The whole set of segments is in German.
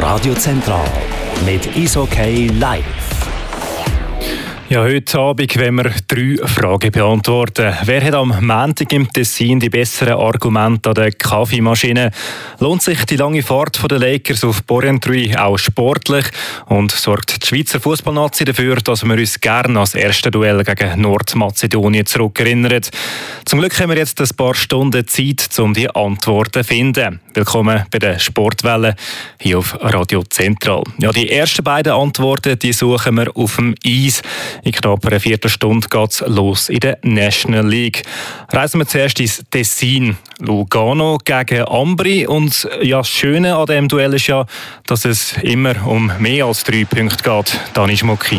Radio Zentral mit Eishockey live. Ja, heute Abend wollen wir 3 Fragen beantworten. Wer hat am Montag im Tessin die besseren Argumente an der Kaffeemaschine? Lohnt sich die lange Fahrt der Lakers auf Porrentruy auch sportlich? Und sorgt die Schweizer Fußballnazi dafür, dass wir uns gerne an das erste Duell gegen Nordmazedonien zurückerinnern? Zum Glück haben wir jetzt ein paar Stunden Zeit, um die Antworten zu finden. Willkommen bei der Sportwelle hier auf Radio Zentral. Ja, die ersten beiden Antworten die suchen wir auf dem Eis. In knapp einer Viertelstunde geht es los in der National League. Reisen wir zuerst ins Tessin. Lugano gegen Ambri. Und ja, das Schöne an diesem Duell ist ja, dass es immer um mehr als 3 Punkte geht. Dani Schmucki.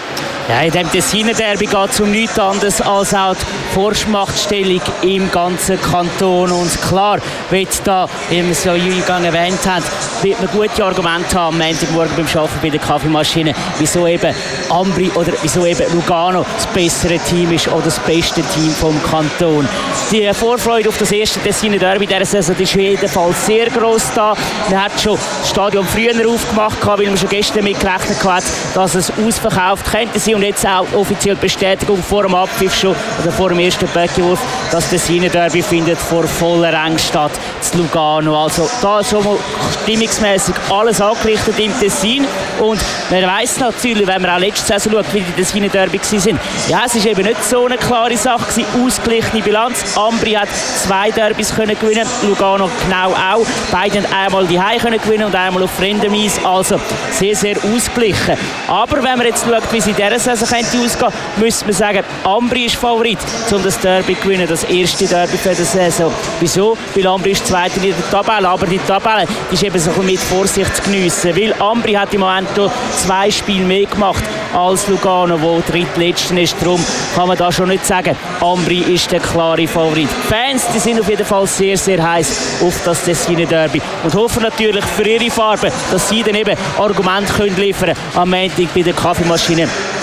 Ja, in diesem Tessiner Derby geht es um nichts anderes als auch die Vormachtstellung im ganzen Kanton. Und klar, wird da, wie wir es ja eingangs erwähnt haben, wird man gute Argumente haben am Montagmorgen beim Arbeiten bei der Kaffeemaschine, wieso eben Ambri oder wieso eben Lugano das bessere Team ist oder das beste Team vom Kanton. Die Vorfreude auf das erste Tessiner Derby dieser Saison ist auf jeden Fall sehr gross da. Man hat schon das Stadion früher aufgemacht, weil man schon gestern mitgerechnet hat, dass es ausverkauft könnte sein. Und jetzt auch offiziell Bestätigung vor dem Abpfiff schon, oder vor dem ersten Böckiwurf, dass das Tessin Derby findet vor voller Rang statt zu Lugano. Also da ist schon mal stimmungsmässig alles angerichtet im Tessin. Und man weiss natürlich, wenn man auch letzte Saison schaut, wie die Tessin Derby waren, ja, es ist eben nicht so eine klare Sache gewesen, ausgeglichene Bilanz. Ambri hat 2 Derbys können gewinnen, Lugano genau auch. Beide haben einmal die Heim können gewinnen und einmal auf fremdem Eis. Also sehr, sehr ausgeglichen. Aber wenn man jetzt schaut, wie sie in dieser Saison könnte ausgehen, müsste man sagen, Ambri ist Favorit, um das Derby zu gewinnen, das erste Derby für die Saison. Wieso? Weil Ambri ist Zweiter in der Tabelle, aber die Tabelle ist eben so mit Vorsicht zu geniessen, weil Ambri hat im Moment 2 Spiele mehr gemacht als Lugano, wo drittletzter ist. Darum kann man da schon nicht sagen, Ambri ist der klare Favorit. Die Fans die sind auf jeden Fall sehr, sehr heiß auf das Tessiner Derby und hoffen natürlich für ihre Farben, dass sie dann eben Argumente können liefern am Montag bei der Kaffeemaschine,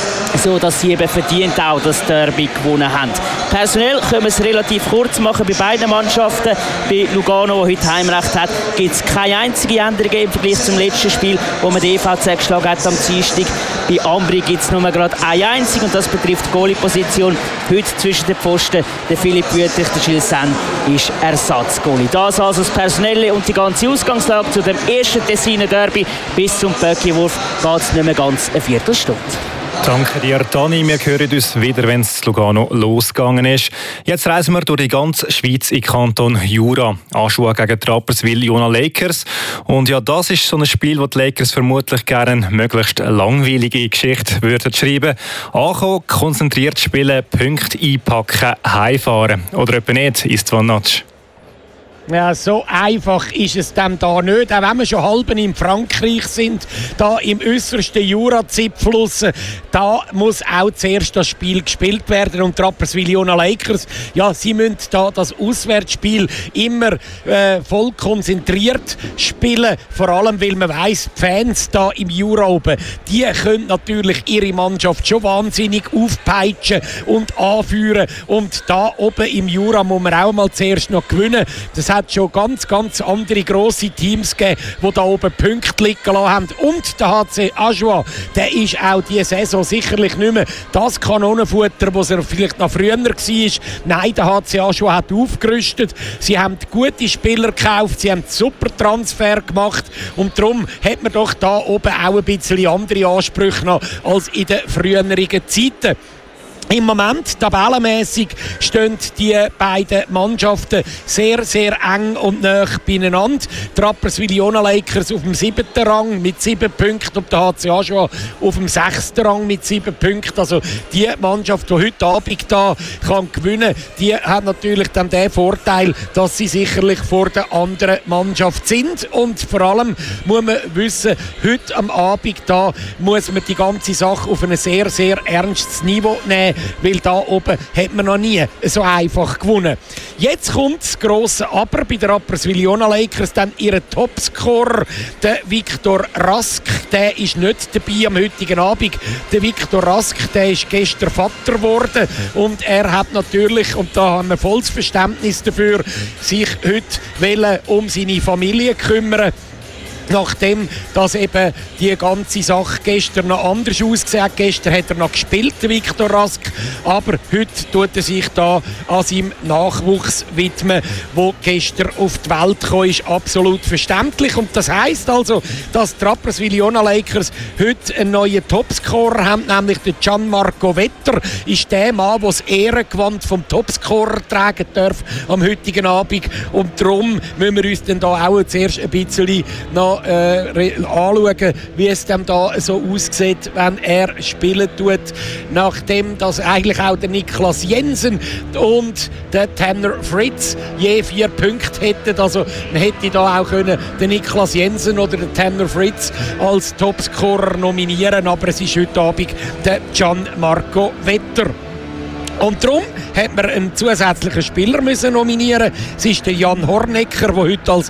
so dass sie eben verdient auch das Derby gewonnen haben. Personell können wir es relativ kurz machen bei beiden Mannschaften. Bei Lugano, der heute Heimrecht hat, gibt es keine einzige Änderung im Vergleich zum letzten Spiel, wo man die EVZ geschlagen hat am Dienstag. Bei Ambri gibt es nur gerade eine einzige und das betrifft die Goalie-Position. Heute zwischen den Pfosten der Philipp Wüttrich, der Gilles Sen ist Ersatzgoalie. Das also das Personelle und die ganze Ausgangslage zu dem ersten Tessiner Derby. Bis zum Böckiwurf geht es nicht mehr ganz eine Viertelstunde. Danke dir, Dani. Wir hören uns wieder, wenn es Lugano losgegangen ist. Jetzt reisen wir durch die ganze Schweiz in Kanton Jura. Aschua gegen die Rapperswil-Jona Lakers. Und ja, das ist so ein Spiel, wo die Lakers vermutlich gerne eine möglichst langweilige Geschichte würden schreiben. Ankommen, konzentriert spielen, Punkte einpacken, heimfahren. Oder etwa nicht, Istvan Natsch? Ja, so einfach ist es dann da nicht. Auch wenn wir schon halb in Frankreich sind, da im äußersten Jura-Zipfel, da muss auch zuerst das Spiel gespielt werden. Und die Rapperswil-Jona Lakers, ja, sie müssen da das Auswärtsspiel immer voll konzentriert spielen. Vor allem, weil man weiss, die Fans da im Jura oben, die können natürlich ihre Mannschaft schon wahnsinnig aufpeitschen und anführen. Und da oben im Jura muss man auch mal zuerst noch gewinnen. Das hat schon ganz, ganz andere grosse Teams gegeben, die da oben Punkte liegen lassen haben. Und der HC Ajoie, der ist auch diese Saison sicherlich nicht mehr das Kanonenfutter, das er vielleicht noch früher war. Nein, der HC Ajoie hat aufgerüstet. Sie haben gute Spieler gekauft, sie haben super Transfer gemacht. Und darum hat man doch da oben auch ein bisschen andere Ansprüche noch als in den früheren Zeiten. Im Moment, tabellenmässig, stehen die beiden Mannschaften sehr, sehr eng und nah beieinander. Die Rapperswil-Jona Lakers auf dem 7. Rang mit 7 Punkten und der HC Ajoie auf dem 6. Rang mit 7 Punkten. Also die Mannschaft, die heute Abend da kann gewinnen kann, die hat natürlich dann den Vorteil, dass sie sicherlich vor der anderen Mannschaft sind. Und vor allem muss man wissen, heute am Abend da muss man die ganze Sache auf ein sehr, sehr ernstes Niveau nehmen, weil da oben hat man noch nie so einfach gewonnen. Jetzt kommt das grosse Aber bei der Rapperswil-Jona Lakers, dann ihren Topscorer, der Viktor Rask, der ist nicht dabei am heutigen Abend. Der Viktor Rask, der ist gestern Vater geworden und er hat natürlich, und da haben wir volles Verständnis dafür, sich heute um seine Familie kümmern. Nachdem dass eben die ganze Sache gestern noch anders ausgesehen hat. Gestern hat er noch gespielt, Viktor Rask, aber heute tut er sich da an seinem Nachwuchs widmen, der gestern auf die Welt gekommen ist. Absolut verständlich. Und das heisst also, dass die Rapperswil-Jona Lakers heute einen neuen Topscorer haben, nämlich der Gianmarco Vetter ist der Mann, der das Ehrengewand vom Topscorer tragen darf am heutigen Abend. Und darum müssen wir uns dann da auch zuerst ein bisschen noch anschauen, wie es dann da so aussieht, wenn er spielen tut. Nachdem dass eigentlich auch der Niklas Jensen und der Tanner Fritz je 4 Punkte hätten. Also man hätte da auch können den Niklas Jensen oder den Tanner Fritz als Topscorer nominieren, aber es ist heute Abend der Gianmarco Vetter. Und darum hat man einen zusätzlichen Spieler müssen nominieren. Es ist der Jan Hornecker, der heute als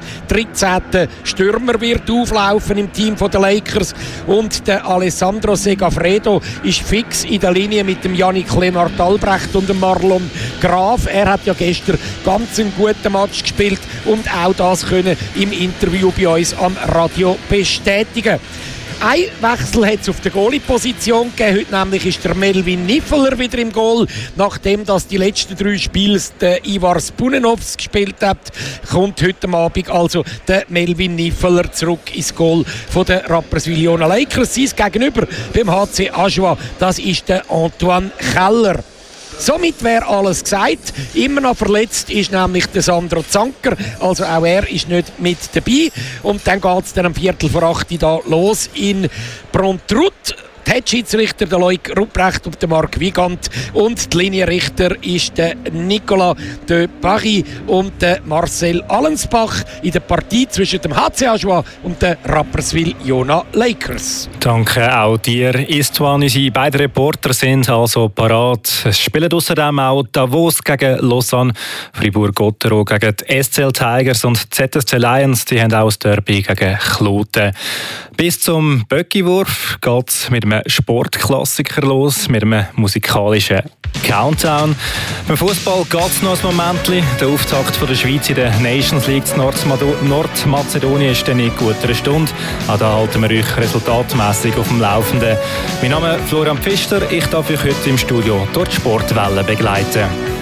13. Stürmer wird auflaufen im Team der Lakers. Und der Alessandro Segafredo ist fix in der Linie mit dem Yannick Lennart Albrecht und dem Marlon Graf. Er hat ja gestern ganz einen guten Match gespielt und auch das können im Interview bei uns am Radio bestätigen. Ein Wechsel hat es auf der Goalie-Position gegeben. Heute nämlich ist der Melvin Niffeler wieder im Goal. Nachdem das die letzten 3 Spiele der Ivar Spunenovs gespielt hat, kommt heute Abend also der Melvin Niffeler zurück ins Goal von der Rapperswil-Jona Lakers. Sein Gegenüber beim HC Ajoie, das ist der Antoine Keller. Somit wäre alles gesagt. Immer noch verletzt ist nämlich der Sandro Zanker. Also auch er ist nicht mit dabei. Und dann geht es dann um 7:45 da los in Prontrut. Die Head-Schiedsrichter der Loic Rupprecht und der Marc Wigand und die Linienrichter ist der Nicolas de Paris und der Marcel Allensbach in der Partie zwischen dem HC Ajoie und der Rapperswil-Jona Lakers. Danke auch dir, Istvan. Unsere beiden Reporter sind also parat. Es spielen außerdem auch Davos gegen Lausanne, Fribourg-Gottero gegen die SCL Tigers und ZSC Lions. Die haben auch das Derby gegen Kloten. Bis zum Böckiwurf geht es mit einem Sportklassiker los, mit einem musikalischen Countdown. Beim Fußball geht es noch ein Momentchen. Der Auftakt der Schweiz in der Nations League in Nordmazedonien ist dann in guter Stunde. Auch da halten wir euch resultatmässig auf dem Laufenden. Mein Name ist Florian Pfister. Ich darf euch heute im Studio durch die Sportwelle begleiten.